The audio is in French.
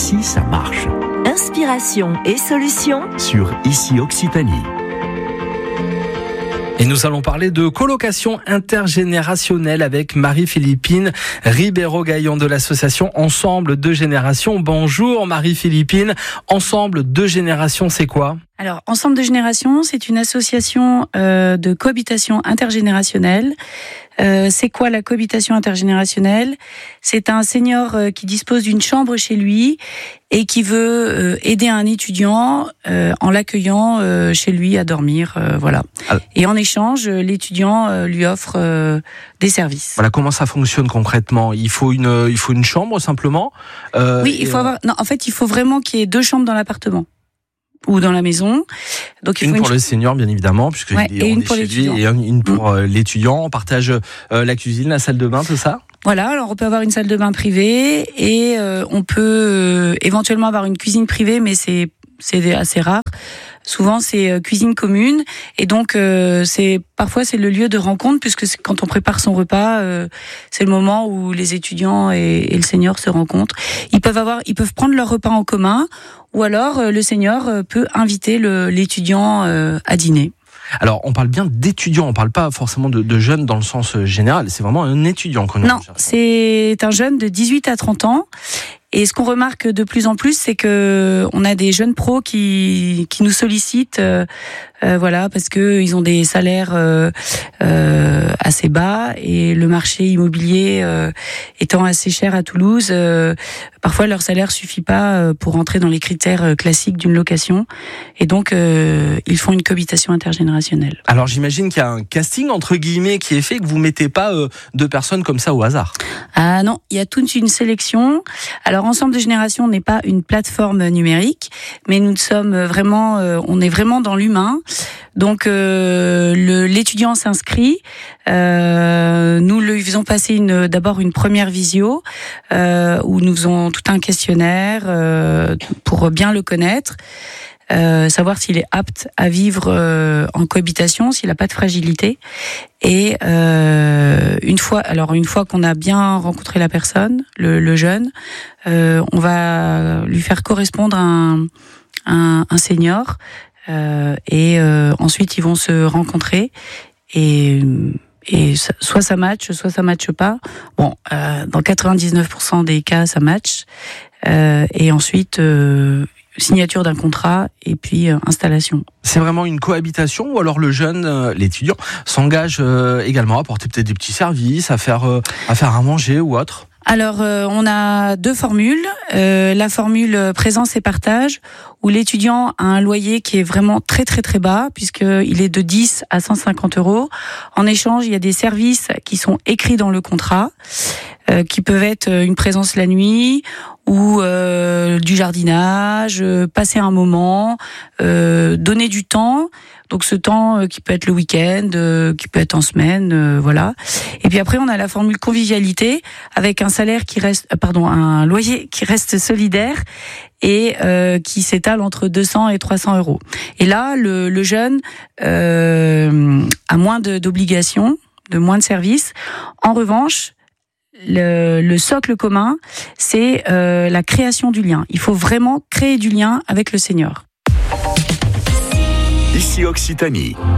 si ça marche. Inspiration et solutions Sur Ici Occitanie. Et nous allons parler de colocation intergénérationnelle avec Marie-Philippine Ribeiro-Gaillon de l'association Ensemble Deux Générations. Bonjour Marie-Philippine. Ensemble Deux Générations, c'est quoi ? Alors, Ensemble Deux Générations, c'est une association de cohabitation intergénérationnelle. C'est quoi la cohabitation intergénérationnelle ? C'est un senior qui dispose d'une chambre chez lui et qui veut aider un étudiant en l'accueillant chez lui à dormir, voilà. Et en échange, l'étudiant lui offre des services. Voilà, comment ça fonctionne concrètement ? Il faut une chambre simplement. Oui, il faut avoir. Non, en fait, il faut vraiment qu'il y ait 2 chambres dans l'appartement ou dans la maison. Donc une pour le senior, bien évidemment, puisque et une pour l'étudiant. Et une pour l'étudiant. On partage la cuisine, la salle de bain, tout ça. Voilà, alors on peut avoir une salle de bain privée et on peut éventuellement avoir une cuisine privée, mais c'est assez rare. Souvent, c'est cuisine commune et donc parfois c'est le lieu de rencontre puisque quand on prépare son repas, c'est le moment où les étudiants et le senior se rencontrent. Ils peuvent prendre leur repas en commun ou alors le senior peut inviter l'étudiant à dîner. Alors, on parle bien d'étudiants, on parle pas forcément de jeunes dans le sens général, c'est vraiment un étudiant qu'on Non, c'est un jeune de 18 à 30 ans. Et ce qu'on remarque de plus en plus, c'est que on a des jeunes pros qui nous sollicitent, voilà, parce que ils ont des salaires assez bas et le marché immobilier étant assez cher à Toulouse, parfois leur salaire suffit pas pour entrer dans les critères classiques d'une location, et donc ils font une cohabitation intergénérationnelle. Alors j'imagine qu'il y a un casting entre guillemets qui est fait, que vous mettez pas 2 personnes comme ça au hasard. Ah non, il y a toute une sélection. Alors Ensemble de Générations n'est pas une plateforme numérique, mais nous sommes vraiment, on est vraiment dans l'humain. Donc l'étudiant s'inscrit, nous lui faisons passer d'abord une première visio où nous faisons tout un questionnaire pour bien le connaître. Savoir s'il est apte à vivre en cohabitation, s'il n'a pas de fragilité. Et une fois qu'on a bien rencontré la personne, le jeune, on va lui faire correspondre un senior. Et ensuite ils vont se rencontrer et soit ça match, soit ça matche pas. Bon, dans 99% des cas, ça match. Et ensuite signature d'un contrat et puis installation. C'est vraiment une cohabitation ou alors le jeune, l'étudiant, s'engage également à apporter peut-être des petits services, à faire à manger ou autre? Alors, on a 2 formules. La formule présence et partage, où l'étudiant a un loyer qui est vraiment très très très bas, puisqu'il est de 10 à 150 €. En échange, il y a des services qui sont écrits dans le contrat, qui peuvent être une présence la nuit, ou du jardinage, passer un moment, donner du temps. Donc ce temps qui peut être le week-end, qui peut être en semaine, voilà. Et puis après on a la formule convivialité avec un salaire un loyer qui reste solidaire et qui s'étale entre 200 et 300 €. Et là le jeune a moins d'obligations, de moins de services. En revanche, le socle commun, c'est la création du lien. Il faut vraiment créer du lien avec le senior. Ici Occitanie.